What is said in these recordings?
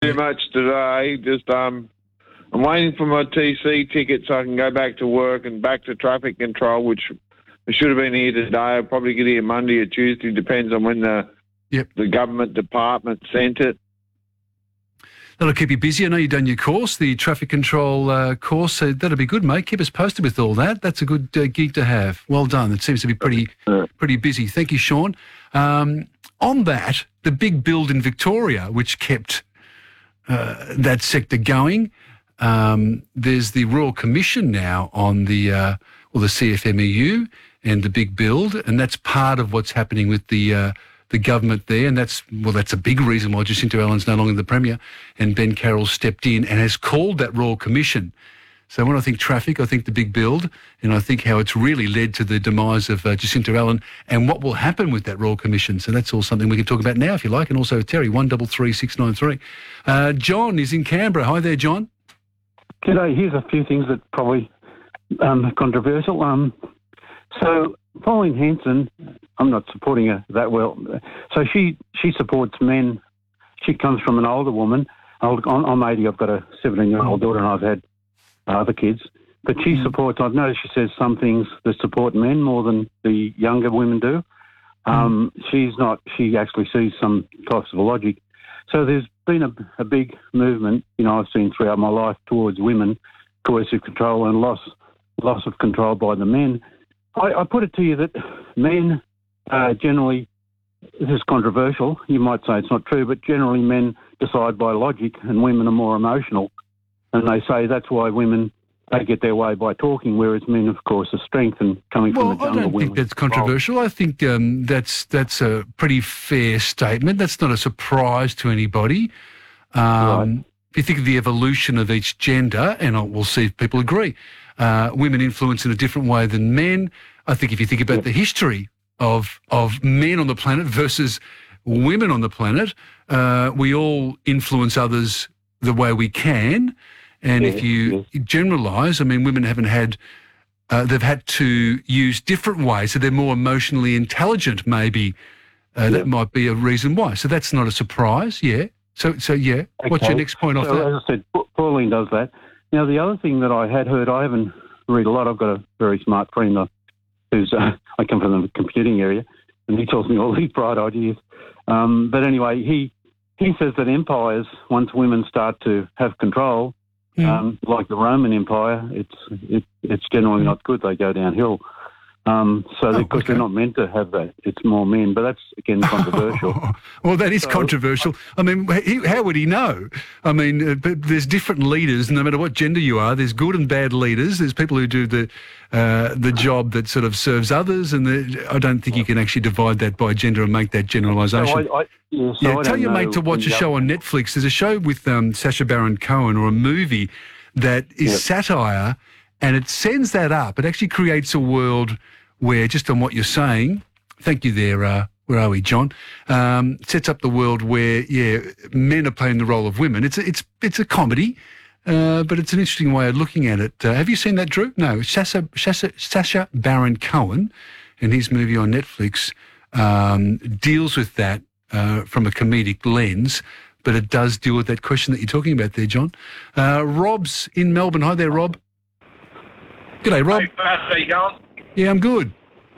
too much today. Just I'm waiting for my TC ticket so I can go back to work and back to traffic control, which I should have been here today. I'll probably get here Monday or Tuesday, depends on when the government department sent it. That'll keep you busy. I know you've done your course, the traffic control course, so that'll be good, mate. Keep us posted with all that. That's a good gig to have. Well done. It seems to be pretty busy. Thank you, Sean. On that, the big build in Victoria, which kept that sector going, there's the Royal Commission now on the CFMEU and the big build, and that's part of what's happening with the government there, and that's a big reason why Jacinta Allen's no longer the Premier, and Ben Carroll stepped in and has called that Royal Commission. So when I think traffic, I think the big build, and I think how it's really led to the demise of Jacinta Allen and what will happen with that Royal Commission. So that's all something we can talk about now if you like, and also Terry, 133693. John is in Canberra. Hi there, John. G'day. Here's a few things that probably controversial. So Pauline Hanson, I'm not supporting her that well. So she supports men. She comes from an older woman. I'm 80. I've got a 17-year-old daughter, and I've had other kids. But she supports. I've noticed she says some things that support men more than the younger women do. She's not. She actually sees some types of logic. So there's been a big movement. I've seen throughout my life towards women, coercive control and loss of control by the men. I put it to you that men generally, this is controversial, you might say it's not true, but generally men decide by logic and women are more emotional. And they say that's why women, they get their way by talking, whereas men, of course, are strength and coming from the jungle. I don't think that's controversial. I think that's a pretty fair statement. That's not a surprise to anybody. Right. If you think of the evolution of each gender, and we'll see if people agree, women influence in a different way than men. I think if you think about the history of men on the planet versus women on the planet, we all influence others the way we can. And if you generalise, I mean, women haven't had, they've had to use different ways, so they're more emotionally intelligent maybe. That might be a reason why. So that's not a surprise, So okay. What's your next point off that? As I said, Pauline does that. Now, the other thing that I had heard, I haven't read a lot. I've got a very smart friend who's, I come from the computing area, and he tells me all these bright ideas. But anyway, he says that empires, once women start to have control, like the Roman Empire, it's generally not good. They go downhill. Because they're not meant to have that. It's more men, but that's, again, controversial. Well, that is controversial. I mean, how would he know? I mean, but there's different leaders, no matter what gender you are. There's good and bad leaders. There's people who do the job that sort of serves others, and I don't think you can actually divide that by gender and make that generalisation. Tell your mate to watch a show on Netflix. There's a show with Sacha Baron Cohen, or a movie that is satire, and it sends that up. It actually creates a world where, just on what you're saying, thank you there, where are we, John? Sets up the world where, men are playing the role of women. It's a comedy, but it's an interesting way of looking at it. Have you seen that, Drew? No, Sacha Baron Cohen, in his movie on Netflix, deals with that from a comedic lens, but it does deal with that question that you're talking about there, John. Rob's in Melbourne. Hi there, Rob. G'day, Rob. Hey, how you going? Yeah, I'm good.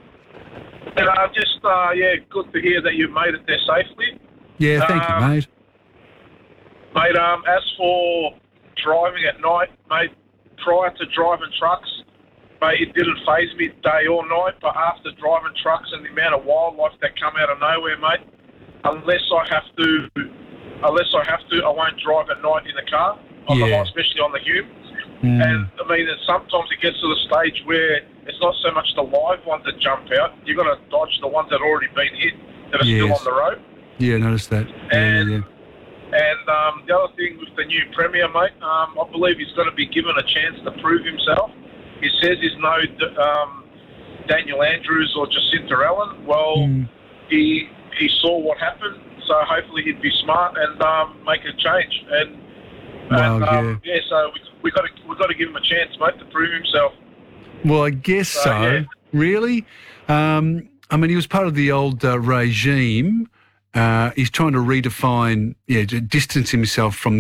Good to hear that you made it there safely. Yeah, thank you, mate. Mate, as for driving at night, mate, prior to driving trucks, mate, it didn't faze me day or night, but after driving trucks and the amount of wildlife that come out of nowhere, mate, unless I have to, I won't drive at night in the car, especially on the Hume. And, I mean, sometimes it gets to the stage where it's not so much the live ones that jump out. You've got to dodge the ones that have already been hit that are still on the road. Yeah, noticed that. And the other thing with the new Premier, mate, I believe he's going to be given a chance to prove himself. He says he's no Daniel Andrews or Jacinta Allen. Well, he saw what happened, so hopefully he'd be smart and make a change. So we've got to give him a chance, mate, to prove himself. Well, I guess so. Yeah. Really? I mean, he was part of the old regime. He's trying to redefine, distance himself from